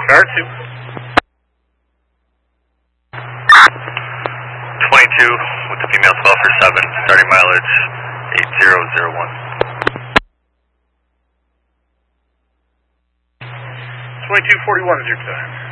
Guard 2. 22 with the female 12 for 7, starting mileage 8001. 2241 is your time.